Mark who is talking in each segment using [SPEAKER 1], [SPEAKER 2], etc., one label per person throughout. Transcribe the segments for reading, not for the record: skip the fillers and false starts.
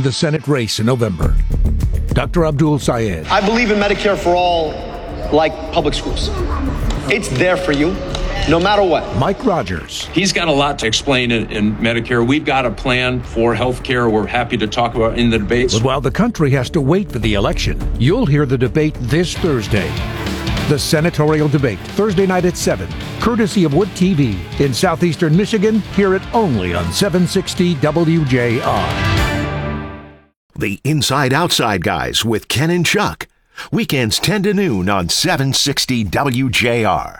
[SPEAKER 1] the Senate race in November. Dr. Abdul Sayed.
[SPEAKER 2] I believe in Medicare for all like public schools. It's there for you, no matter what.
[SPEAKER 1] Mike Rogers.
[SPEAKER 3] He's got a lot to explain in Medicare. We've got a plan for health care we're happy to talk about in the debates.
[SPEAKER 1] But while the country has to wait for the election, you'll hear the debate this Thursday. The senatorial debate, Thursday night at 7, courtesy of Wood TV. In southeastern Michigan, hear it only on 760 WJR.
[SPEAKER 4] The Inside Outside Guys with Ken and Chuck. Weekends 10 to noon on 760 WJR.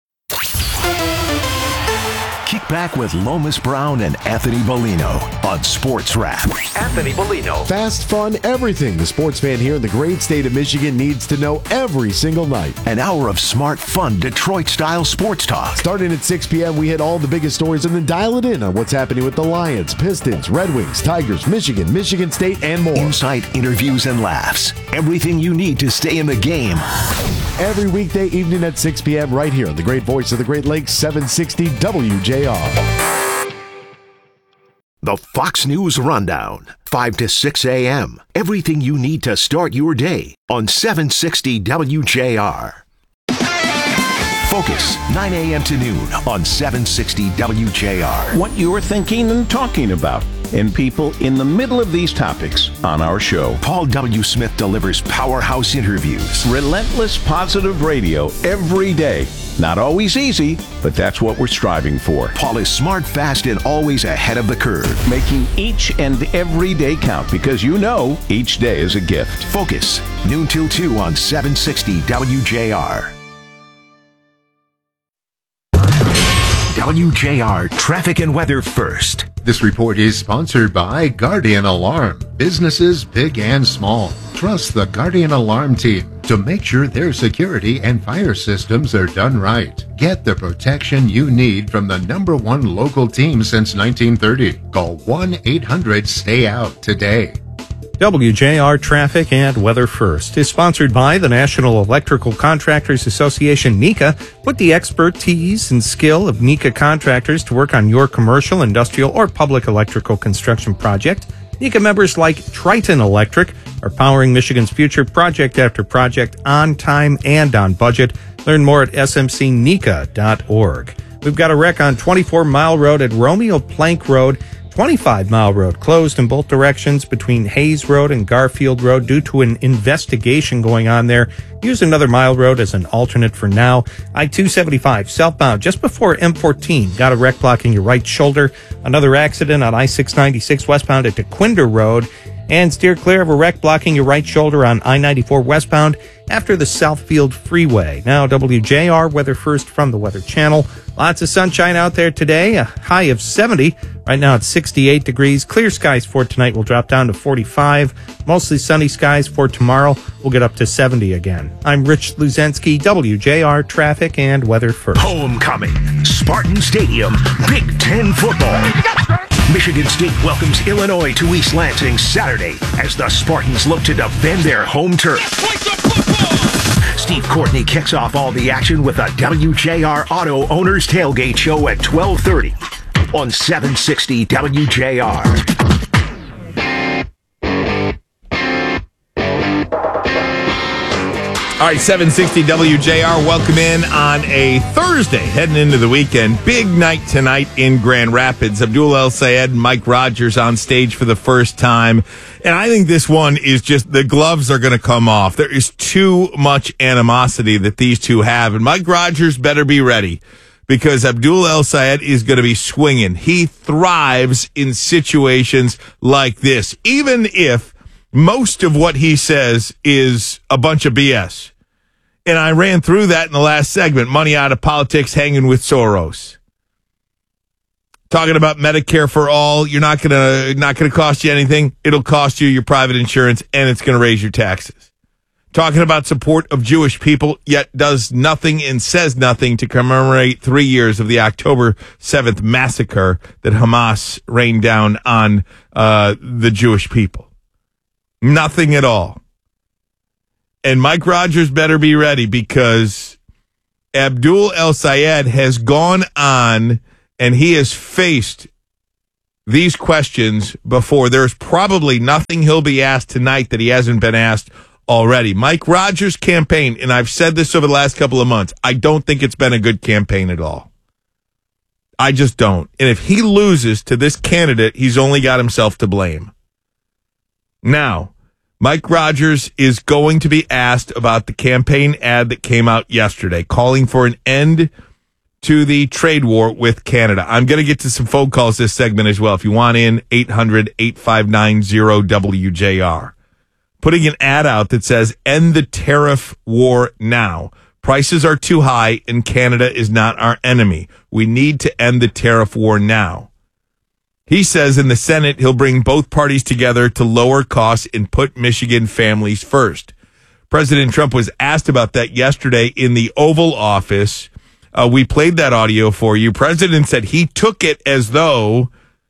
[SPEAKER 4] Kick back with Lomas Brown and Anthony Bellino on Sports Wrap. Anthony Bellino.
[SPEAKER 5] Fast, fun, everything the sports fan here in the great state of Michigan needs to know every single night.
[SPEAKER 4] An hour of smart, fun, Detroit-style sports talk.
[SPEAKER 5] Starting at 6 p.m., we hit all the biggest stories and then dial it in on what's happening with the Lions, Pistons, Red Wings, Tigers, Michigan State, and more.
[SPEAKER 4] Insight, interviews, and laughs. Everything you need to stay in the game.
[SPEAKER 5] Every weekday evening at 6 p.m. right here on the great voice of the Great Lakes, 760 WJR.
[SPEAKER 4] The Fox News Rundown, 5 to 6 a.m. Everything you need to start your day on 760 WJR. Focus, 9 a.m. to noon on 760 WJR.
[SPEAKER 6] What you're thinking and talking about, and people in the middle of these topics on our show.
[SPEAKER 4] Paul W. Smith delivers powerhouse interviews.
[SPEAKER 6] Relentless positive radio every day. Not always easy, but that's what we're striving for.
[SPEAKER 4] Paul is smart, fast, and always ahead of the curve.
[SPEAKER 6] Making each and every day count because you know each day is a gift.
[SPEAKER 4] Focus, noon till 2 on 760 WJR. WJR Traffic and Weather First.
[SPEAKER 7] This report is sponsored by Guardian Alarm. Businesses big and small trust the Guardian Alarm team to make sure their security and fire systems are done right. Get the protection you need from the #1 local team since 1930. Call 1-800-STAY-OUT today.
[SPEAKER 8] WJR Traffic and Weather First is sponsored by the National Electrical Contractors Association, NECA. Put the expertise and skill of NECA contractors to work on your commercial, industrial, or public electrical construction project. NECA members like Triton Electric are powering Michigan's future project after project on time and on budget. Learn more at smcneca.org. We've got a wreck on 24 Mile Road at Romeo Plank Road. 25 Mile Road closed in both directions between Hayes Road and Garfield Road due to an investigation going on there. Use another Mile Road as an alternate for now. I-275 southbound just before M14. Got a wreck blocking your right shoulder. Another accident on I-696 westbound at DeQuinder Road. And steer clear of a wreck blocking your right shoulder on I-94 westbound after the Southfield Freeway. Now WJR Weather First from the Weather Channel. Lots of sunshine out there today, a high of 70. Right now it's 68 degrees. Clear skies for tonight will drop down to 45. Mostly sunny skies for tomorrow. We'll get up to 70 again. I'm Rich Luzensky, WJR Traffic and Weather First.
[SPEAKER 4] Homecoming, Spartan Stadium, Big Ten football. Michigan State welcomes Illinois to East Lansing Saturday as the Spartans look to defend their home turf. Steve Courtney kicks off all the action with a WJR Auto Owners Tailgate Show at 12:30 on 760 WJR.
[SPEAKER 9] All right, 760 WJR, welcome in on a Thursday, heading into the weekend. Big night tonight in Grand Rapids. Abdul El Sayed and Mike Rogers on stage for the first time. And I think this one is just, the gloves are going to come off. There is too much animosity that these two have. And Mike Rogers better be ready, because Abdul El Sayed is going to be swinging. He thrives in situations like this, even if most of what he says is a bunch of BS. And I ran through that in the last segment. Money out of politics, hanging with Soros. Talking about Medicare for all. You're not gonna cost you anything. It'll cost you your private insurance, and it's going to raise your taxes. Talking about support of Jewish people, yet does nothing and says nothing to commemorate 3 years of the October 7th massacre that Hamas rained down on the Jewish people. Nothing at all. And Mike Rogers better be ready, because Abdul El Sayed has gone on and he has faced these questions before. There's probably nothing he'll be asked tonight that he hasn't been asked already. Mike Rogers' campaign, and I've said this over the last couple of months, I don't think it's been a good campaign at all. I just don't. And if he loses to this candidate, he's only got himself to blame. Now, Mike Rogers is going to be asked about the campaign ad that came out yesterday, calling for an end to the trade war with Canada. I'm going to get to some phone calls this segment as well. If you want in, 800-859-0WJR. Putting an ad out that says, end the tariff war now. Prices are too high and Canada is not our enemy. We need to end the tariff war now. He says in the Senate he'll bring both parties together to lower costs and put Michigan families first. President Trump was asked about that yesterday in the Oval Office. We played that audio for you. President said he took it as though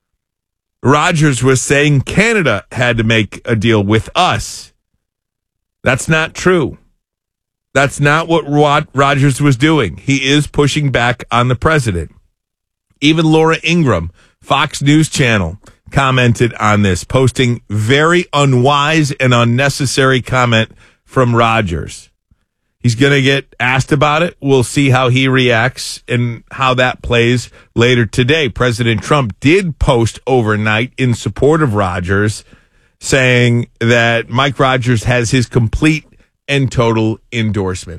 [SPEAKER 9] Rogers was saying Canada had to make a deal with us. That's not true. That's not what Rogers was doing. He is pushing back on the president. Even Laura Ingraham, Fox News Channel, commented on this, posting very unwise and unnecessary comment from Rogers. He's going to get asked about it. We'll see how he reacts and how that plays later today. President Trump did post overnight in support of Rogers, saying that Mike Rogers has his complete and total endorsement.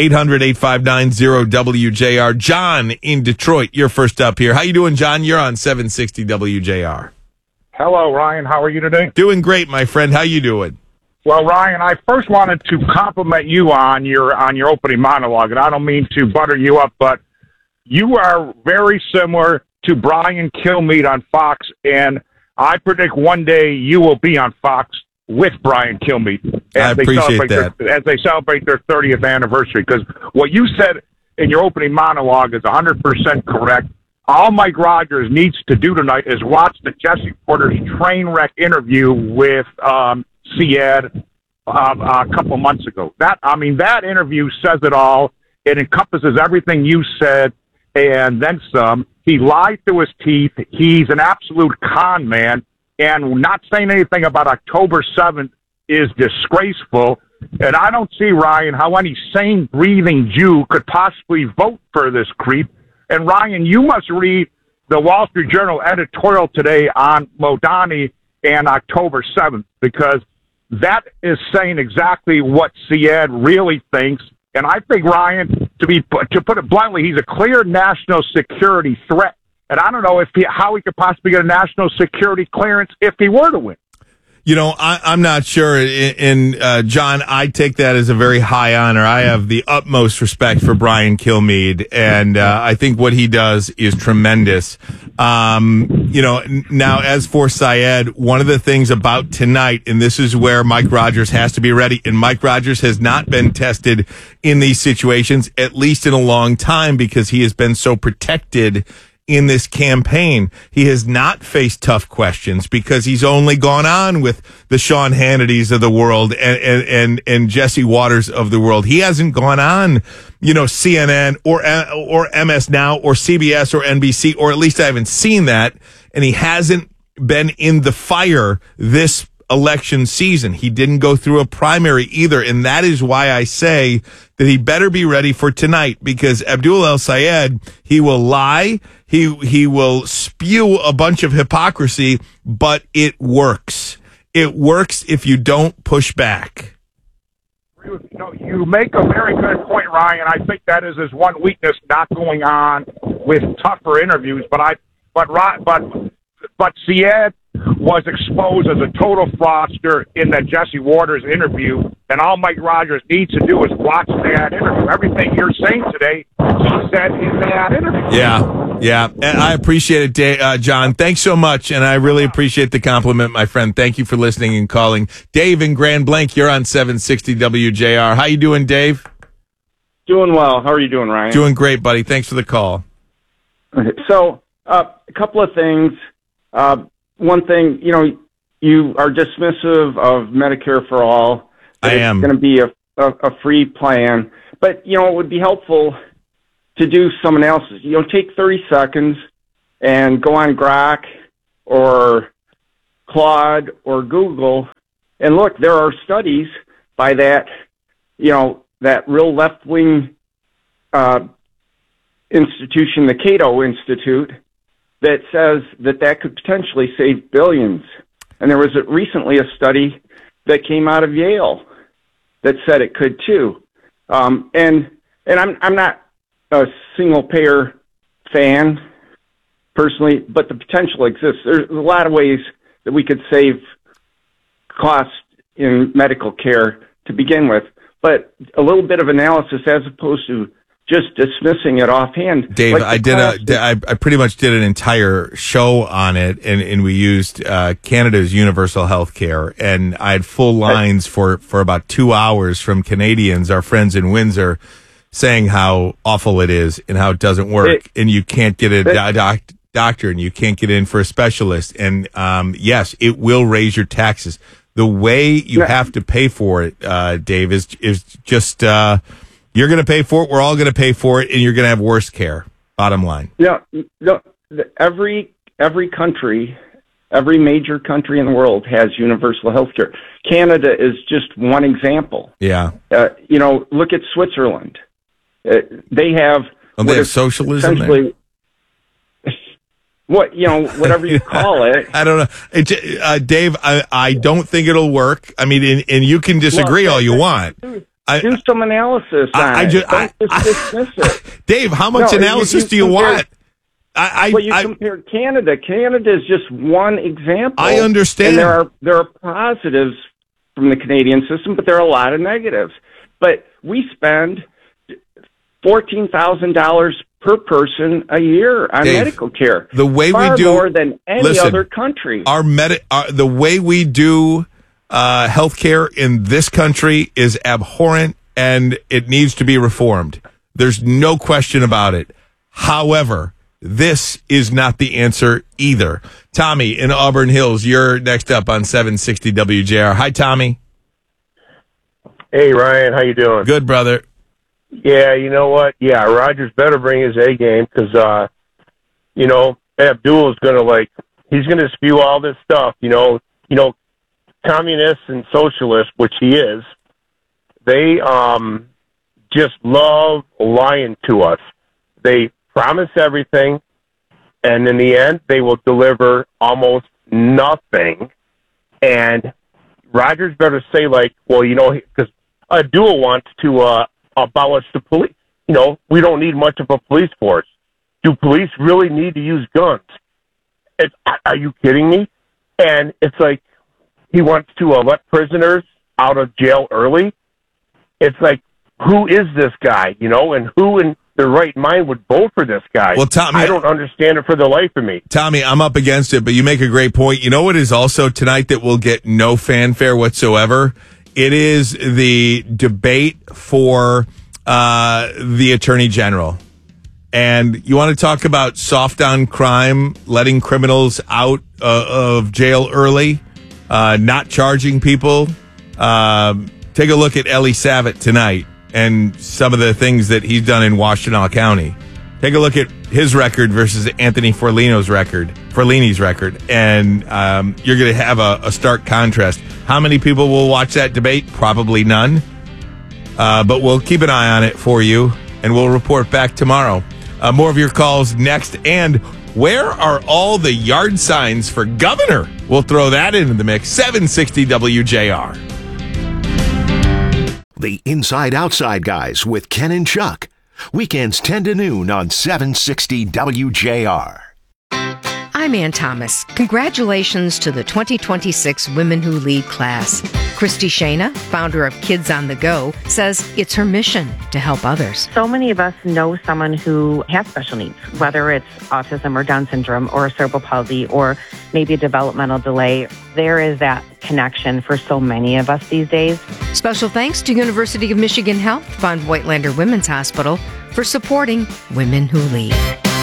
[SPEAKER 9] 800-859-0WJR. John in Detroit, you're first up here. How you doing, John? You're on 760 WJR.
[SPEAKER 10] Hello, Ryan. How are you today?
[SPEAKER 9] Doing great, my friend. How you doing?
[SPEAKER 10] Well, Ryan, I first wanted to compliment you on your opening monologue, and I don't mean to butter you up, but you are very similar to Brian Kilmeade on Fox, and I predict one day you will be on Fox with Brian Kilmeade
[SPEAKER 9] I appreciate that.
[SPEAKER 10] As they celebrate their 30th anniversary, because what you said in your opening monologue is 100% correct. All Mike Rogers needs to do tonight is watch the Jesse Porter's train wreck interview with Syed a couple months ago. That interview says it all. It encompasses everything you said and then some. He lied through his teeth. He's an absolute con man. And not saying anything about October 7th is disgraceful. And I don't see, Ryan, how any sane, breathing Jew could possibly vote for this creep. And, Ryan, you must read the Wall Street Journal editorial today on Modani and October 7th, because that is saying exactly what Syed really thinks. And I think, Ryan, to put it bluntly, he's a clear national security threat. And I don't know how he could possibly get a national security clearance if he were to win.
[SPEAKER 9] You know, I'm not sure. And John, I take that as a very high honor. I have the utmost respect for Brian Kilmeade, and I think what he does is tremendous. Now, as for Syed, one of the things about tonight, and this is where Mike Rogers has to be ready, and Mike Rogers has not been tested in these situations, at least in a long time, because he has been so protected in this campaign. He has not faced tough questions because he's only gone on with the Sean Hannitys of the world and Jesse Waters of the world. He hasn't gone on, CNN or MS Now or CBS or NBC, or at least I haven't seen that. And he hasn't been in the fire this election season. He didn't go through a primary either. And that is why I say that he better be ready for tonight, because Abdul El-Sayed, he will lie. He will spew a bunch of hypocrisy, but it works. It works if you don't push back.
[SPEAKER 10] You make a very good point, Ryan. I think that is his one weakness, not going on with tougher interviews. But Syed was exposed as a total fraudster in that Jesse Waters interview, and all Mike Rogers needs to do is watch that interview. Everything you're saying today, he said in that interview.
[SPEAKER 9] Yeah. And I appreciate it, John. Thanks so much, and I really appreciate the compliment, my friend. Thank you for listening and calling. Dave in Grand Blanc, you're on 760 WJR. How you doing, Dave?
[SPEAKER 11] Doing well. How are you doing, Ryan?
[SPEAKER 9] Doing great, buddy. Thanks for the call.
[SPEAKER 11] So, a couple of things. One thing, you are dismissive of Medicare for All.
[SPEAKER 9] I am.
[SPEAKER 11] It's going to be a free plan. But, it would be helpful to do some analysis. Take 30 seconds and go on Grok or Claude or Google and look. There are studies by that, that real left-wing institution, the Cato Institute, that says that could potentially save billions. And there was recently a study that came out of Yale that said it could too. And I'm not a single-payer fan personally, but the potential exists. There's a lot of ways that we could save costs in medical care to begin with, but a little bit of analysis as opposed to just dismissing it offhand.
[SPEAKER 9] Dave, I pretty much did an entire show on it, and we used Canada's universal health care, and I had full lines for about 2 hours from Canadians, our friends in Windsor, saying how awful it is and how it doesn't work, and you can't get a doctor, and you can't get in for a specialist, and yes, it will raise your taxes. The way you have to pay for it, Dave, is just you're going to pay for it. We're all going to pay for it, and you're going to have worse care. Bottom line.
[SPEAKER 11] Yeah, no, every country, every major country in the world has universal health care. Canada is just one example.
[SPEAKER 9] Yeah.
[SPEAKER 11] Look at Switzerland. They have.
[SPEAKER 9] They have socialism there?
[SPEAKER 11] Whatever you call it.
[SPEAKER 9] I don't know. Dave, I don't think it'll work. I mean, and you can disagree all you want.
[SPEAKER 11] Do some analysis on it. Don't just dismiss it.
[SPEAKER 9] Dave, how much analysis do you want?
[SPEAKER 11] You compare Canada. Canada is just one example.
[SPEAKER 9] I understand.
[SPEAKER 11] And there are positives from the Canadian system, but there are a lot of negatives. But we spend $14,000 per person a year on medical care.
[SPEAKER 9] The way
[SPEAKER 11] far
[SPEAKER 9] we do
[SPEAKER 11] more than any other country.
[SPEAKER 9] The way we do healthcare in this country is abhorrent, and it needs to be reformed. There's no question about it. However, this is not the answer either. Tommy in Auburn Hills, you're next up on 760 WJR. Hi, Tommy.
[SPEAKER 12] Hey, Ryan. How you doing?
[SPEAKER 9] Good, brother.
[SPEAKER 12] Yeah, you know what? Yeah, Rogers better bring his A game because, Abdul is going to he's going to spew all this stuff. Communists and socialists, which he is, they just love lying to us. They promise everything, and in the end, they will deliver almost nothing. And Rogers better say, because Abdul wants to abolish the police. We don't need much of a police force. Do police really need to use guns? Are you kidding me? And it's like he wants to let prisoners out of jail early. It's like, who is this guy? And who in their right mind would vote for this guy?
[SPEAKER 9] Well, Tommy,
[SPEAKER 12] I don't understand it for the life of me.
[SPEAKER 9] Tommy, I'm up against it, but you make a great point. You know what is also tonight that will get no fanfare whatsoever? It is the debate for the Attorney General. And you want to talk about soft on crime, letting criminals out of jail early, not charging people. Take a look at Ellie Savitt tonight and some of the things that he's done in Washtenaw County. Take a look at his record versus Anthony Forlini's record, and you're going to have a stark contrast. How many people will watch that debate? Probably none. But we'll keep an eye on it for you, and we'll report back tomorrow. More of your calls next. And where are all the yard signs for governor? We'll throw that into the mix. 760 WJR.
[SPEAKER 4] The Inside Outside Guys with Ken and Chuck. Weekends 10 to noon on 760 WJR.
[SPEAKER 13] I'm Ann Thomas. Congratulations to the 2026 Women Who Lead class. Christy Shana, founder of Kids on the Go, says it's her mission to help others.
[SPEAKER 14] So many of us know someone who has special needs, whether it's autism or Down syndrome or cerebral palsy or maybe a developmental delay. There is that connection for so many of us these days.
[SPEAKER 13] Special thanks to University of Michigan Health Von Voigtlander Women's Hospital for supporting Women Who Lead.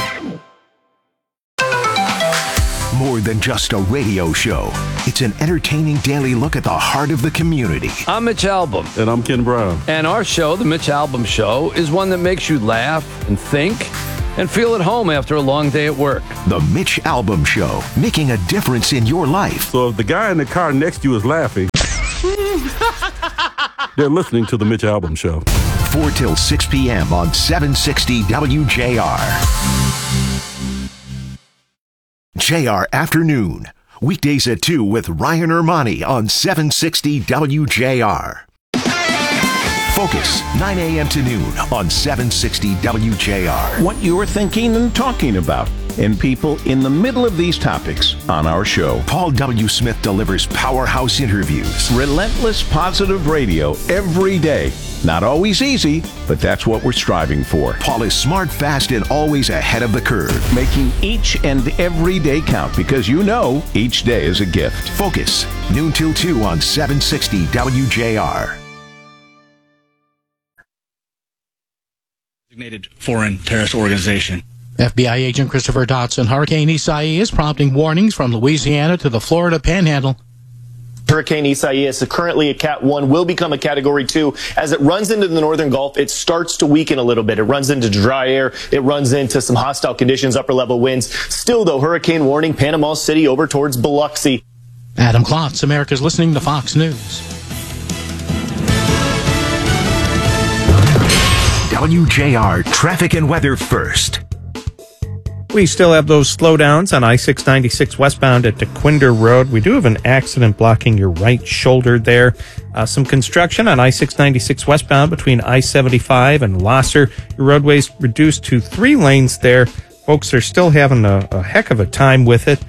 [SPEAKER 4] More than just a radio show, it's an entertaining daily look at the heart of the community.
[SPEAKER 15] I'm Mitch Albom.
[SPEAKER 16] And I'm Ken Brown.
[SPEAKER 15] And our show, The Mitch Albom Show, is one that makes you laugh and think and feel at home after a long day at work.
[SPEAKER 4] The Mitch Albom Show, making a difference in your life.
[SPEAKER 16] So if the guy in the car next to you is laughing, they're listening to the Mitch Albom Show.
[SPEAKER 4] 4 till 6 p.m. on 760 WJR. JR Afternoon. Weekdays at 2 with Ryan Ermani on 760 WJR. Focus, 9 a.m. to noon on 760 WJR.
[SPEAKER 6] What you're thinking and talking about, and people in the middle of these topics on our show.
[SPEAKER 4] Paul W. Smith delivers powerhouse interviews.
[SPEAKER 6] Relentless positive radio every day. Not always easy, but that's what we're striving for.
[SPEAKER 4] Paul is smart, fast, and always ahead of the curve.
[SPEAKER 6] Making each and every day count, because you know each day is a gift.
[SPEAKER 4] Focus, noon till 2 on 760 WJR.
[SPEAKER 17] Designated foreign terrorist organization.
[SPEAKER 18] FBI agent Christopher Dotson, Hurricane Isaias is prompting warnings from Louisiana to the Florida Panhandle.
[SPEAKER 19] Hurricane Isaias, currently a Cat 1, will become a Category 2. As it runs into the northern Gulf, it starts to weaken a little bit. It runs into dry air. It runs into some hostile conditions, upper-level winds. Still, though, hurricane warning, Panama City over towards Biloxi.
[SPEAKER 18] Adam Klotz, America's listening to Fox News.
[SPEAKER 4] WJR traffic and weather first.
[SPEAKER 8] We still have those slowdowns on I-696 westbound at DeQuinder Road. We do have an accident blocking your right shoulder there. Some construction on I-696 westbound between I-75 and Losser. Your roadway's reduced to 3 lanes there. Folks are still having a heck of a time with it.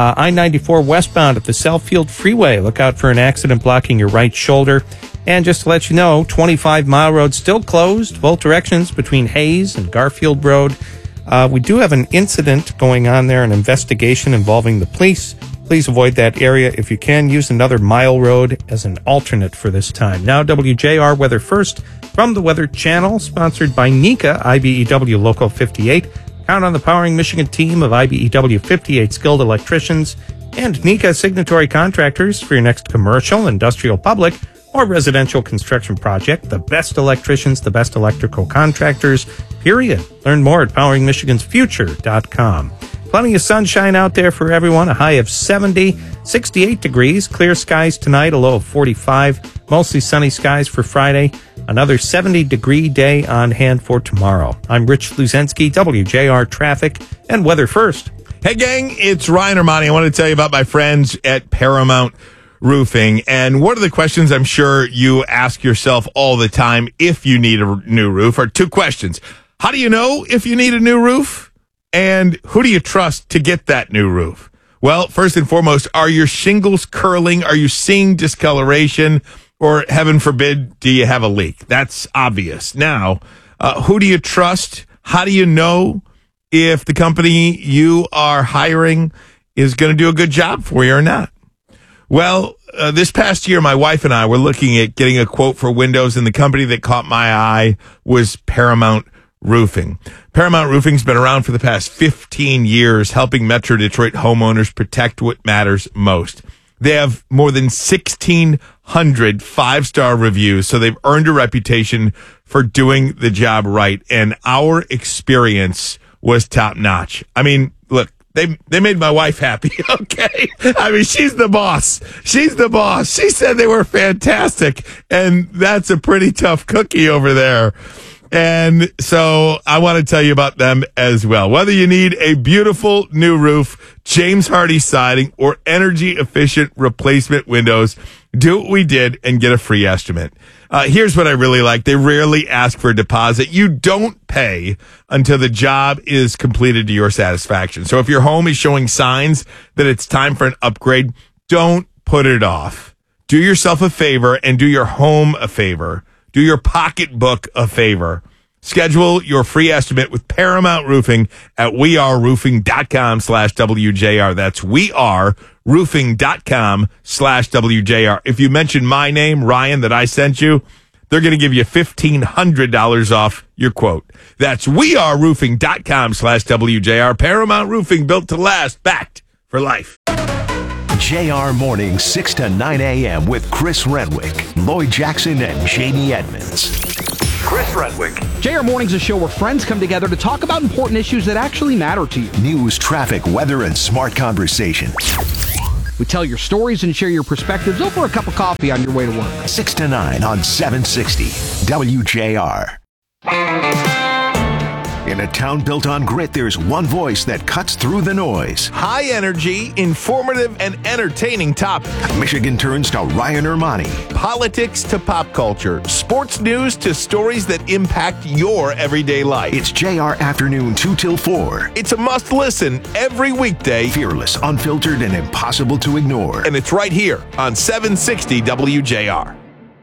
[SPEAKER 8] I-94 westbound at the Southfield Freeway. Look out for an accident blocking your right shoulder. And just to let you know, 25 Mile Road still closed, both directions between Hayes and Garfield Road. We do have an incident going on there, an investigation involving the police. Please avoid that area if you can. Use another Mile Road as an alternate for this time. Now, WJR Weather First from the Weather Channel, sponsored by NECA, IBEW Local 58. Count on the Powering Michigan team of IBEW 58 skilled electricians and NECA signatory contractors for your next commercial, industrial, public, or residential construction project. The best electricians, the best electrical contractors, period. Learn more at poweringmichigansfuture.com. Plenty of sunshine out there for everyone. A high of 70, 68 degrees. Clear skies tonight, a low of 45. Mostly sunny skies for Friday. Another 70-degree day on hand for tomorrow. I'm Rich Luzensky, WJR Traffic and Weather First.
[SPEAKER 9] Hey, gang, it's Ryan Ermani. I want to tell you about my friends at Paramount Roofing. And one of the questions I'm sure you ask yourself all the time if you need a new roof are 2 questions. How do you know if you need a new roof? And who do you trust to get that new roof? Well, first and foremost, are your shingles curling? Are you seeing discoloration? Or, heaven forbid, do you have a leak? That's obvious. Now, who do you trust? How do you know if the company you are hiring is going to do a good job for you or not? Well, this past year, my wife and I were looking at getting a quote for windows, and the company that caught my eye was Paramount Roofing. Paramount Roofing's been around for the past 15 years, helping Metro Detroit homeowners protect what matters most. They have more than 1,600 five-star reviews, so they've earned a reputation for doing the job right, and our experience was top-notch. I mean, look, they made my wife happy, okay? I mean, she's the boss. She's the boss. She said they were fantastic, and that's a pretty tough cookie over there. And so I want to tell you about them as well. Whether you need a beautiful new roof, James Hardy siding, or energy-efficient replacement windows, do what we did and get a free estimate. Here's what I really like. They rarely ask for a deposit. You don't pay until the job is completed to your satisfaction. So if your home is showing signs that it's time for an upgrade, don't put it off. Do yourself a favor and do your home a favor. Do your pocketbook a favor. Schedule your free estimate with Paramount Roofing at weareroofing.com/WJR. That's weareroofing.com/WJR. If you mention my name, Ryan, that I sent you, they're going to give you $1,500 off your quote. That's weareroofing.com/WJR. Paramount Roofing, built to last, backed for life.
[SPEAKER 4] JR Mornings, 6 to 9 a.m. with Chris Renwick, Lloyd Jackson, and Jamie Edmonds. Chris Renwick.
[SPEAKER 20] JR Morning's a show where friends come together to talk about important issues that actually matter to you.
[SPEAKER 4] News, traffic, weather, and smart conversation.
[SPEAKER 20] We tell your stories and share your perspectives over a cup of coffee on your way to work.
[SPEAKER 4] 6 to 9 on 760 WJR. In a town built on grit, there's one voice that cuts through the noise.
[SPEAKER 9] High energy, informative, and entertaining topic.
[SPEAKER 4] Michigan turns to Ryan Ermani.
[SPEAKER 9] Politics to pop culture. Sports news to stories that impact your everyday life.
[SPEAKER 4] It's JR Afternoon 2 till 4.
[SPEAKER 9] It's a must listen every weekday.
[SPEAKER 4] Fearless, unfiltered, and impossible to ignore.
[SPEAKER 9] And it's right here on 760 WJR.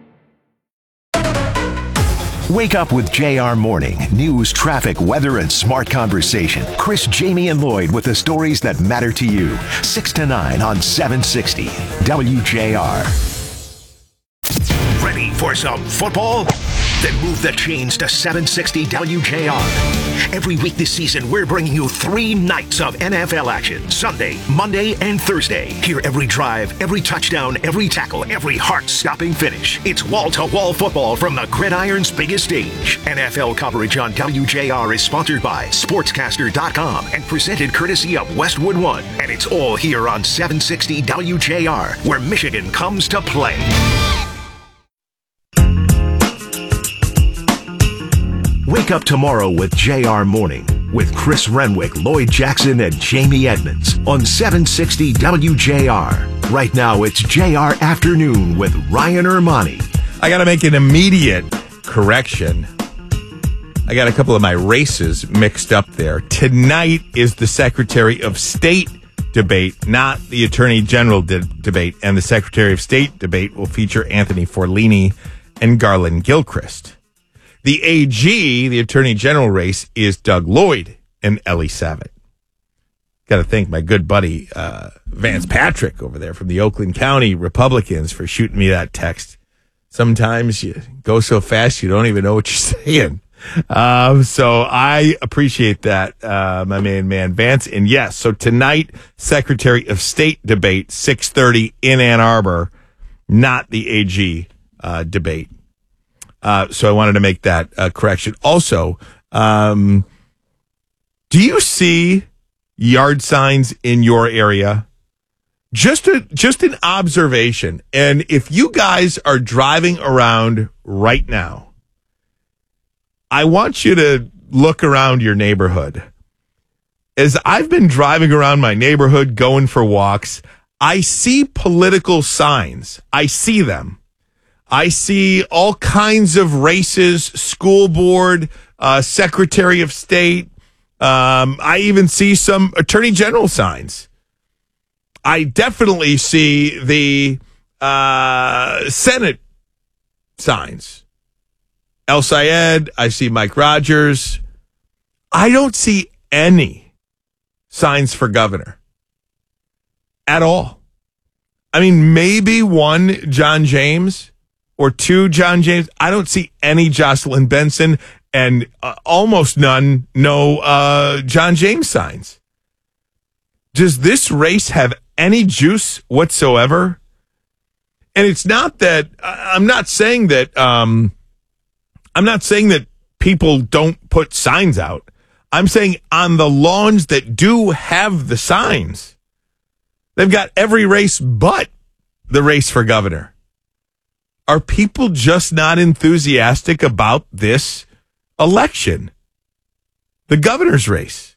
[SPEAKER 4] Wake up with JR Morning. News, traffic, weather, and smart conversation. Chris, Jamie, and Lloyd with the stories that matter to you. 6 to 9 on 760 WJR. Ready for some football? Then move the chains to 760 WJR. Every week this season, we're bringing you 3 nights of NFL action. Sunday, Monday, and Thursday. Hear every drive, every touchdown, every tackle, every heart-stopping finish. It's wall-to-wall football from the gridiron's biggest stage. NFL coverage on WJR is sponsored by Sportscaster.com and presented courtesy of Westwood One. And it's all here on 760 WJR, where Michigan comes to play. Wake up tomorrow with JR Morning with Chris Renwick, Lloyd Jackson, and Jamie Edmonds on 760 WJR. Right now, it's JR Afternoon with Ryan Ermani.
[SPEAKER 9] I got to make an immediate correction. I got a couple of my races mixed up there. Tonight is the Secretary of State debate, not the Attorney General debate. And the Secretary of State debate will feature Anthony Forlini and Garland Gilchrist. The AG, the Attorney General race, is Doug Lloyd and Ellie Savitt. Got to thank my good buddy Vance Patrick over there from the Oakland County Republicans for shooting me that text. Sometimes you go so fast you don't even know what you're saying. So I appreciate that, my main man Vance. And yes, so tonight, Secretary of State debate, 6:30 in Ann Arbor, not the AG debate. So I wanted to make that correction. Also, do you see yard signs in your area? Just an observation. And if you guys are driving around right now, I want you to look around your neighborhood. As I've been driving around my neighborhood, going for walks, I see political signs. I see them. I see all kinds of races, school board, Secretary of State. I even see some Attorney General signs. I definitely see the Senate signs. El Sayed, I see Mike Rogers. I don't see any signs for governor at all. I mean, maybe one John James or 2 John James. I don't see any Jocelyn Benson and almost no John James signs. Does this race have any juice whatsoever? And it's not that I'm not saying that people don't put signs out. I'm saying on the lawns that do have the signs, they've got every race but the race for governor. Are people just not enthusiastic about this election? The governor's race.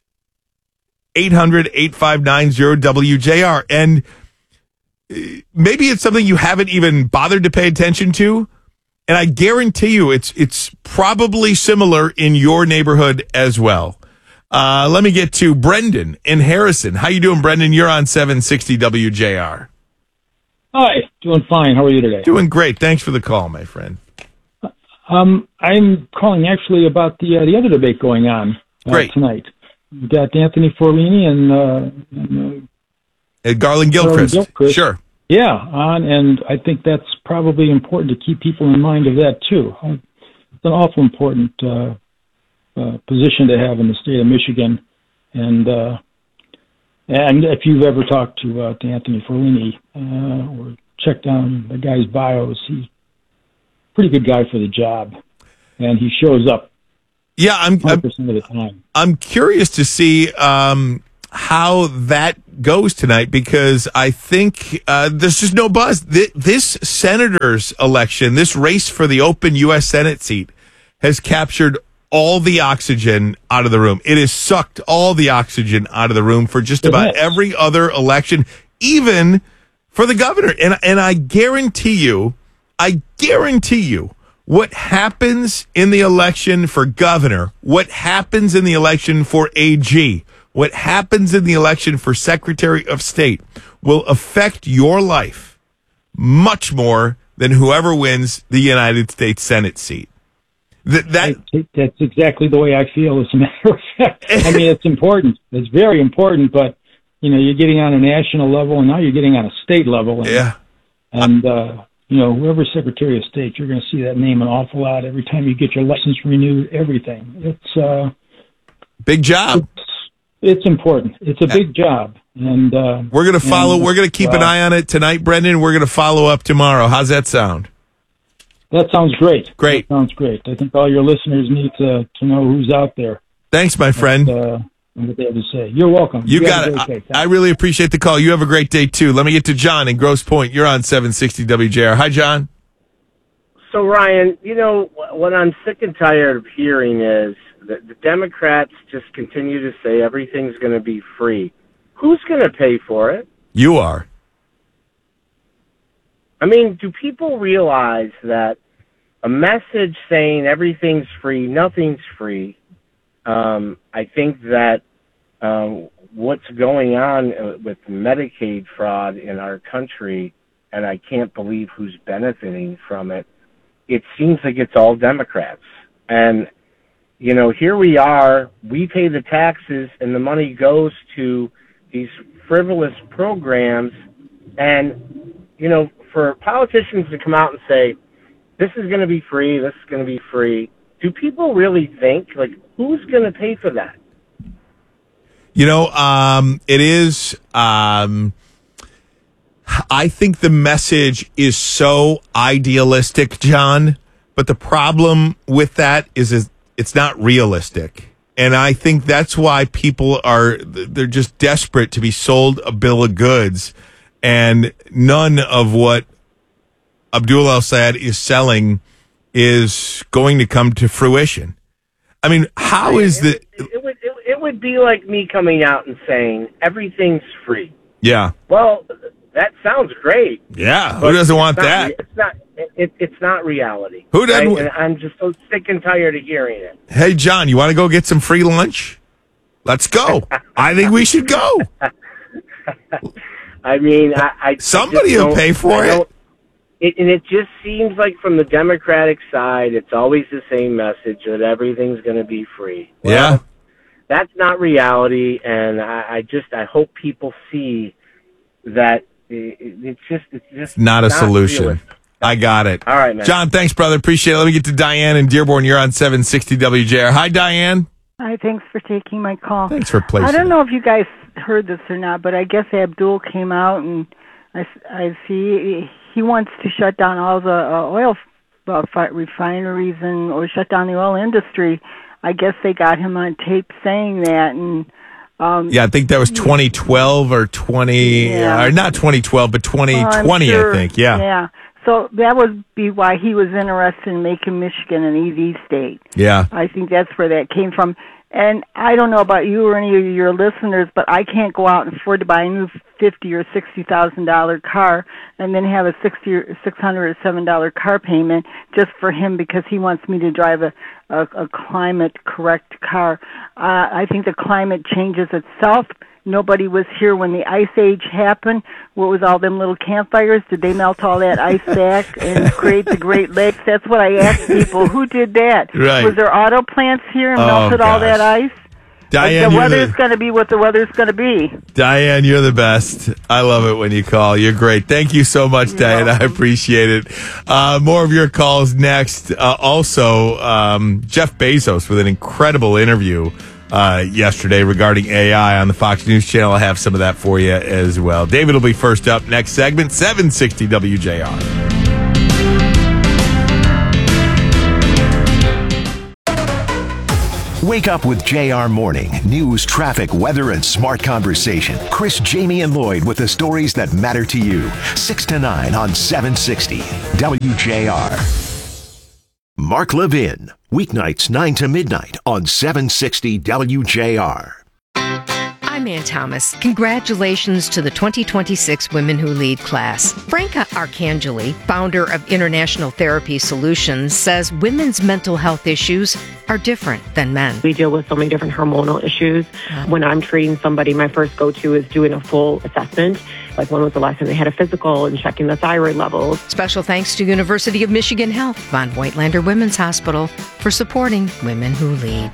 [SPEAKER 9] 800-859-0WJR. And maybe it's something you haven't even bothered to pay attention to. And I guarantee you it's probably similar in your neighborhood as well. Let me get to Brendan in Harrison. How you doing, Brendan? You're on 760 WJR.
[SPEAKER 21] Hi, doing fine. How are you today?
[SPEAKER 9] Doing great. Thanks for the call, my friend.
[SPEAKER 21] I'm calling actually about the other debate going on tonight. We got Anthony Forlini and
[SPEAKER 9] Garland Gilchrist. Sure.
[SPEAKER 21] Yeah, and I think that's probably important to keep people in mind of that too. It's an awful important position to have in the state of Michigan, and if you've ever talked to Anthony Forlini or checked down the guy's bios, he's a pretty good guy for the job. and he shows up.
[SPEAKER 9] Yeah,
[SPEAKER 21] 100% of the time.
[SPEAKER 9] I'm curious to see how that goes tonight, because I think there's just no buzz. This senator's election, this race for the open U.S. Senate seat, has captured all the oxygen out of the room. It has sucked all the oxygen out of the room for just about every other election, even for the governor. And I guarantee you, what happens in the election for governor, what happens in the election for AG, what happens in the election for Secretary of State will affect your life much more than whoever wins the United States Senate seat. That's
[SPEAKER 21] exactly the way I feel, as a matter of fact. I mean, it's important. It's very important, but, you're getting on a national level, and now you're getting on a state level. And, whoever's Secretary of State, you're going to see that name an awful lot every time you get your license renewed, everything. It's
[SPEAKER 9] big job.
[SPEAKER 21] It's important. It's a big job. And
[SPEAKER 9] we're going to follow. We're going to keep an eye on it tonight, Brendan. We're going to follow up tomorrow. How's that sound?
[SPEAKER 21] That sounds great.
[SPEAKER 9] Great.
[SPEAKER 21] That sounds great. I think all your listeners need to know who's out there.
[SPEAKER 9] Thanks, my friend.
[SPEAKER 21] And what they have to say. You're welcome.
[SPEAKER 9] You got it. I really appreciate the call. You have a great day, too. Let me get to John in Grosse Pointe. You're on 760 WJR. Hi, John.
[SPEAKER 2] So, Ryan, what I'm sick and tired of hearing is that the Democrats just continue to say everything's going to be free. Who's going to pay for it?
[SPEAKER 9] You are.
[SPEAKER 2] I mean, do people realize that a message saying everything's free, nothing's free, I think that what's going on with Medicaid fraud in our country, and I can't believe who's benefiting from it, it seems like it's all Democrats. And, here we are, we pay the taxes, and the money goes to these frivolous programs, and, for politicians to come out and say, this is going to be free, this is going to be free, do people really think, who's going to pay for that?
[SPEAKER 9] It is, I think the message is so idealistic, John, but the problem with that is it's not realistic. And I think that's why people they're just desperate to be sold a bill of goods. And none of what Abdul El-Sayed is selling is going to come to fruition. I mean, how is the...
[SPEAKER 2] It would be like me coming out and saying, everything's free.
[SPEAKER 9] Yeah.
[SPEAKER 2] Well, that sounds great.
[SPEAKER 9] Yeah, who doesn't want that?
[SPEAKER 2] It's not reality.
[SPEAKER 9] Who doesn't?
[SPEAKER 2] Right? And I'm just so sick and tired of hearing it.
[SPEAKER 9] Hey, John, you want to go get some free lunch? Let's go. I think we should go.
[SPEAKER 2] I mean,
[SPEAKER 9] somebody will pay for it.
[SPEAKER 2] And it just seems like from the Democratic side, it's always the same message that everything's going to be free. Well,
[SPEAKER 9] yeah.
[SPEAKER 2] That's not reality, and I hope people see that it's just
[SPEAKER 9] not a solution.
[SPEAKER 2] Realistic.
[SPEAKER 9] I got it.
[SPEAKER 2] All right, man.
[SPEAKER 9] John, thanks, brother. Appreciate it. Let me get to Diane in Dearborn. You're on 760 WJR. Hi, Diane.
[SPEAKER 22] Hi, thanks for taking my call.
[SPEAKER 9] Thanks for placing.
[SPEAKER 22] I don't know if you guys heard this or not, but I guess Abdul came out, and I see he wants to shut down all the oil refineries or shut down the oil industry. I guess they got him on tape saying that, and
[SPEAKER 9] I think that was 2012 or 20, or not 2012, but 2020,
[SPEAKER 22] sure.
[SPEAKER 9] I think. Yeah.
[SPEAKER 22] So that would be why he was interested in making Michigan an EV state.
[SPEAKER 9] Yeah.
[SPEAKER 22] I think that's where that came from. And I don't know about you or any of your listeners, but I can't go out and afford to buy a new $50,000 or $60,000 car and then have a $600 or $700 car payment just for him because he wants me to drive a climate correct car. I think the climate changes itself. Nobody was here when the ice age happened. What was all them little campfires? Did they melt all that ice back and create the Great Lakes? That's what I asked people. Who did that?
[SPEAKER 9] Right.
[SPEAKER 22] Was there auto plants here and melted all that ice?
[SPEAKER 9] Diane,
[SPEAKER 22] the weather's going to be what the weather's going to be.
[SPEAKER 9] Diane, you're the best. I love it when you call. You're great. Thank you so much, Diane. I appreciate it. More of your calls next. Also, Jeff Bezos with an incredible interview yesterday regarding AI on the Fox News Channel. I'll have some of that for you as well. David will be first up next segment, 760 WJR.
[SPEAKER 4] Wake up with JR Morning. News, traffic, weather, and smart conversation. Chris, Jamie, and Lloyd with the stories that matter to you. 6 to 9 on 760 WJR. Mark Levin. Weeknights 9 to midnight on 760 WJR.
[SPEAKER 13] I'm Ann Thomas. Congratulations to the 2026 Women Who Lead class. Franca Arcangeli, founder of International Therapy Solutions, says women's mental health issues are different than men.
[SPEAKER 1] We deal with so many different hormonal issues. When I'm treating somebody, my first go-to is doing a full assessment. Like when was the last time they had a physical and checking the thyroid levels.
[SPEAKER 13] Special thanks to University of Michigan Health, Von Whitelander Women's Hospital, for supporting Women Who Lead.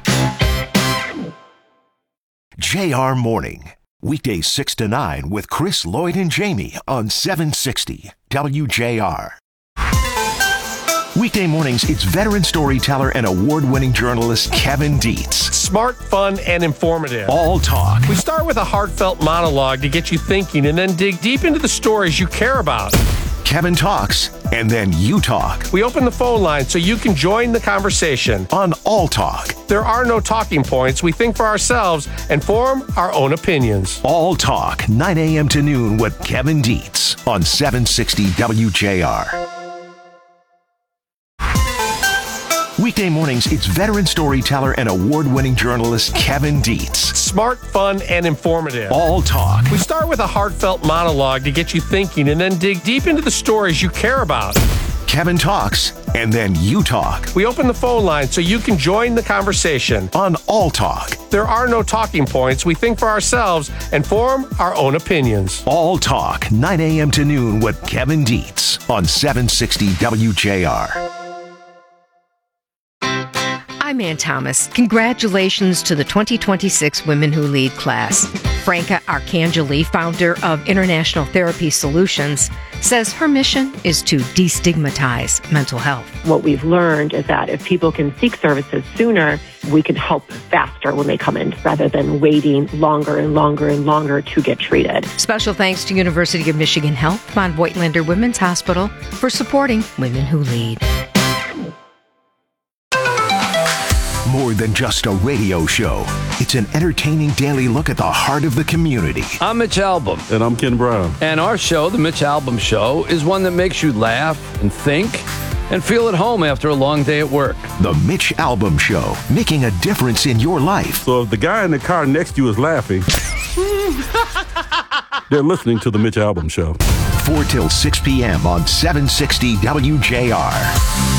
[SPEAKER 4] JR Morning. Weekdays 6 to 9 with Chris, Lloyd, and Jamie on 760 WJR. Weekday mornings, it's veteran storyteller and award-winning journalist Kevin Dietz.
[SPEAKER 3] Smart, fun, and informative.
[SPEAKER 4] All talk.
[SPEAKER 3] We start with a heartfelt monologue to get you thinking and then dig deep into the stories you care about.
[SPEAKER 4] Kevin talks, and then you talk.
[SPEAKER 3] We open the phone line so you can join the conversation.
[SPEAKER 4] On All Talk.
[SPEAKER 3] There are no talking points. We think for ourselves and form our own opinions.
[SPEAKER 4] All Talk, 9 a.m. to noon with Kevin Dietz on 760 WJR. Weekday mornings, it's veteran storyteller and award-winning journalist Kevin Dietz.
[SPEAKER 3] Smart, fun, and informative.
[SPEAKER 4] All talk.
[SPEAKER 3] We start with a heartfelt monologue to get you thinking and then dig deep into the stories you care about.
[SPEAKER 4] Kevin talks, and then you talk.
[SPEAKER 3] We open the phone line so you can join the conversation.
[SPEAKER 4] On All Talk.
[SPEAKER 3] There are no talking points. We think for ourselves and form our own opinions.
[SPEAKER 4] All Talk, 9 a.m. to noon with Kevin Dietz on 760 WJR.
[SPEAKER 13] I'm Ann Thomas. Congratulations to the 2026 Women Who Lead class. Franca Arcangeli, founder of International Therapy Solutions, says her mission is to destigmatize mental health.
[SPEAKER 1] What we've learned is that if people can seek services sooner, we can help faster when they come in rather than waiting longer and longer and longer to get treated.
[SPEAKER 13] Special thanks to University of Michigan Health, Von Whitelander Women's Hospital, for supporting Women Who Lead.
[SPEAKER 4] More than just a radio show, it's an entertaining daily look at the heart of the community.
[SPEAKER 15] I'm Mitch Albom.
[SPEAKER 16] And I'm Ken Brown.
[SPEAKER 15] And our show, The Mitch Albom Show, is one that makes you laugh and think and feel at home after a long day at work.
[SPEAKER 4] The Mitch Albom Show, making a difference in your life.
[SPEAKER 16] So if the guy in the car next to you is laughing, they're listening to The Mitch Albom Show.
[SPEAKER 4] 4 till 6 p.m. on 760 WJR.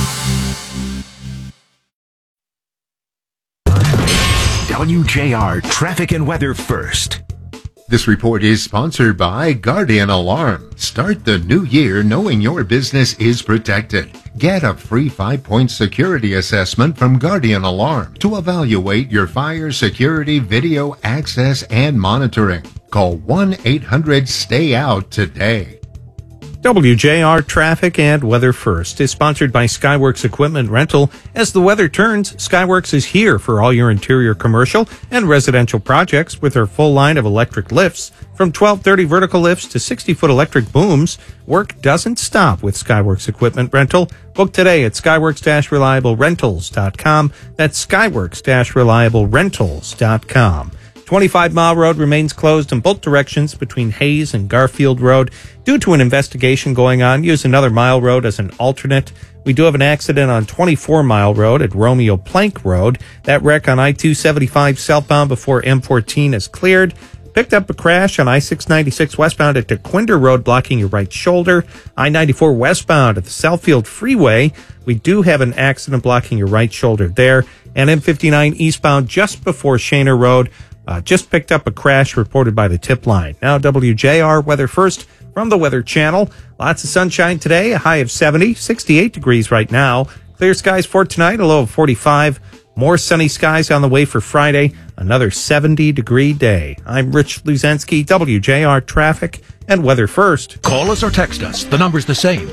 [SPEAKER 4] WJR Traffic and Weather First.
[SPEAKER 7] This report is sponsored by Guardian Alarm. Start the new year knowing your business is protected. Get a free 5-point security assessment from Guardian Alarm to evaluate your fire security video access and monitoring. Call 1-800-STAY-OUT today.
[SPEAKER 8] WJR Traffic and Weather First is sponsored by Skyworks Equipment Rental. As the weather turns, Skyworks is here for all your interior commercial and residential projects with their full line of electric lifts. From 1230 vertical lifts to 60-foot electric booms, work doesn't stop with Skyworks Equipment Rental. Book today at skyworks-reliablerentals.com. That's skyworks-reliablerentals.com. 25 Mile Road remains closed in both directions between Hayes and Garfield Road. Due to an investigation going on, use another Mile Road as an alternate. We do have an accident on 24 Mile Road at Romeo Plank Road. That wreck on I-275 southbound before M14 is cleared. Picked up a crash on I-696 westbound at DeQuinder Road, blocking your right shoulder. I-94 westbound at the Southfield Freeway. We do have an accident blocking your right shoulder there. And M59 eastbound just before Shaner Road. Just picked up a crash reported by the tip line. Now WJR Weather First from the Weather Channel. Lots of sunshine today, a high of 70, 68 degrees right now. Clear skies for tonight, a low of 45. More sunny skies on the way for Friday, another 70-degree day. I'm Rich Luzensky, WJR Traffic and Weather First.
[SPEAKER 23] Call us or text us. The number's the same.